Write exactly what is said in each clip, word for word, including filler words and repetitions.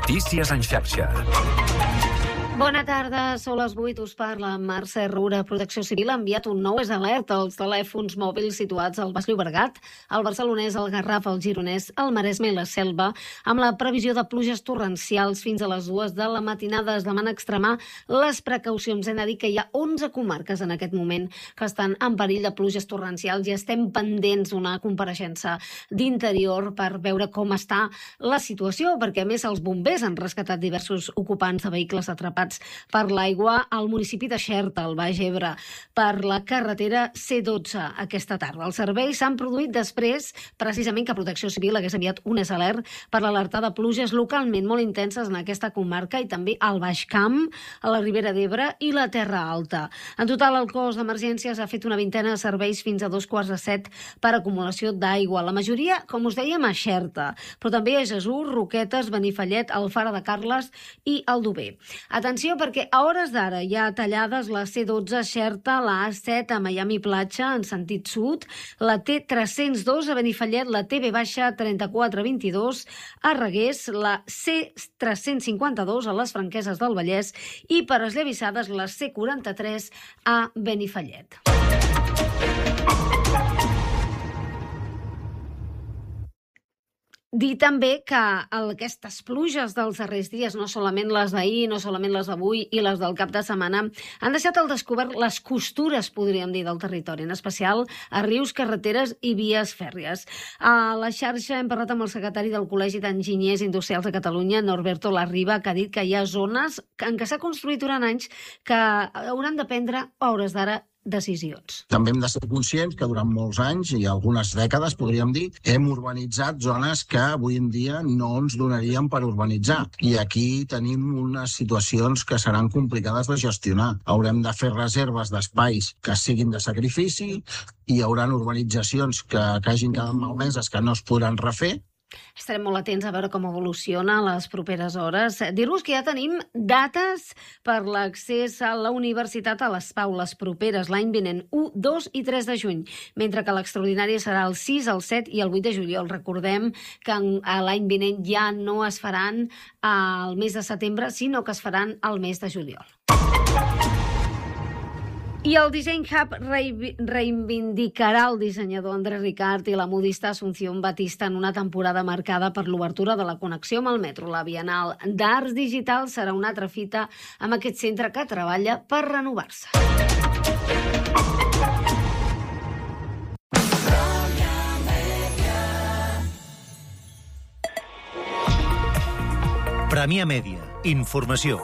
Notícies en xarxa. Bona tarda, són les vuit, us parla Mercè Roura. Protecció Civil ha enviat un nou alert als telèfons mòbils situats al Baix Llobregat, al Barcelonès, al Garraf, al Gironès, al Maresme i la Selva, amb la previsió de pluges torrencials fins a les dues de la matinada. Es demana extremar les precaucions. Hem de dir que hi ha onze comarques en aquest moment que estan en perill de pluges torrencials i estem pendents d'una compareixença d'Interior per veure com està la situació, perquè a més els bombers han rescatat diversos ocupants de vehicles atrapats per l'aigua al municipi de Xerta, al Baix Ebre, per la carretera C dotze aquesta tarda. Els serveis s'han produït després, precisament, que Protecció Civil hagués enviat un alert per l'alerta de pluges localment molt intenses en aquesta comarca i també al Baix Camp, a la Ribera d'Ebre i la Terra Alta. En total, el cos d'emergències ha fet una vintena de serveis fins a dos quarts de set per acumulació d'aigua. La majoria, com us dèiem, a Xerta, però també a Jesús, Roquetes, Benifallet, Alfara de Carles i Aldover. Atenció, perquè a hores d'ara hi ha tallades la C dotze a Xerta, la A set a Miami Platja en sentit sud, la T tres-cents dos a Benifallet, la T V baixa trenta-quatre vint-i-dos a Reguers, la C tres-cents cinquanta-dos a les Franqueses del Vallès i per esllavissades la C quaranta-tres a Benifallet. Dir també que aquestes pluges dels darrers dies, no solament les d'ahir, no solament les d'avui i les del cap de setmana, han deixat al descobert les costures, podríem dir, del territori, en especial a rius, carreteres i vies fèrries. A la xarxa hem parlat amb el secretari del Col·legi d'Enginyers Industrials de Catalunya, Norberto Larriba, que ha dit que hi ha zones en què s'ha construït durant anys que hauran de prendre a hores d'ara decisions. També hem de ser conscients que durant molts anys i algunes dècades, podríem dir, hem urbanitzat zones que avui en dia no ens donarien per urbanitzar. I aquí tenim unes situacions que seran complicades de gestionar. Haurem de fer reserves d'espais que siguin de sacrifici, i hi haurà urbanitzacions que, que hagin quedat malmeses que no es podran refer. Estarem molt atents a veure com evoluciona les properes hores. Dir-vos que ja tenim dates per l'accés a la universitat a les Pau, les properes, l'any vinent, u, dos i tres de juny, mentre que l'extraordinària serà el sis, el set i el vuit de juliol. Recordem que l'any vinent ja no es faran al mes de setembre, sinó que es faran al mes de juliol. I el Design Hub reivindicarà el dissenyador Andrés Ricart i la modista Asunción Batista en una temporada marcada per l'obertura de la connexió amb el metro. La Bienal d'Arts Digitals serà una altra fita amb aquest centre que treballa per renovar-se. Premià Mèdia. Informació.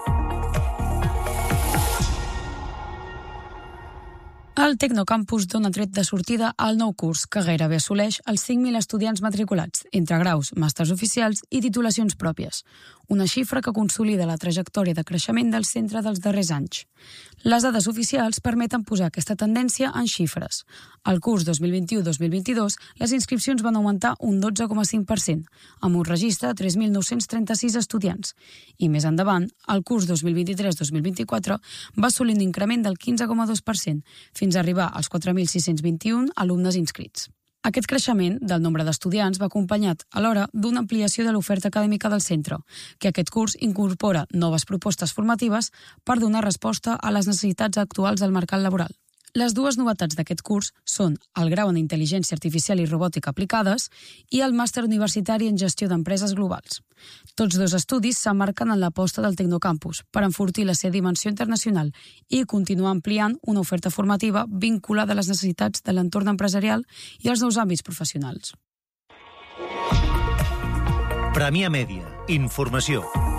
El Tecnocampus dona tret de sortida al nou curs, que gairebé assoleix els cinc mil estudiants matriculats, entre graus, màsters oficials i titulacions pròpies, una xifra que consolida la trajectòria de creixement del centre dels darrers anys. Les dades oficials permeten posar aquesta tendència en xifres. Al curs dos mil vint-i-u dos mil vint-i-dos, les inscripcions van augmentar un dotze coma cinc per cent, amb un registre de tres mil nou-cents trenta-sis estudiants. I més endavant, el curs dos mil vint-i-tres dos mil vint-i-quatre va assolir un increment del quinze coma dos per cent, fins a arribar als quatre mil sis-cents vint-i-un alumnes inscrits. Aquest creixement del nombre d'estudiants va acompanyat alhora d'una ampliació de l'oferta acadèmica del centre, que aquest curs incorpora noves propostes formatives per donar resposta a les necessitats actuals del mercat laboral. Les dues novetats d'aquest curs són el grau en Intel·ligència Artificial i Robòtica Aplicades i el màster universitari en Gestió d'Empreses Globals. Tots dos estudis s'emmarquen en l'aposta del Tecnocampus per enfortir la seva dimensió internacional i continuar ampliant una oferta formativa vinculada a les necessitats de l'entorn empresarial i als nous àmbits professionals. Premià Mèdia. Informació.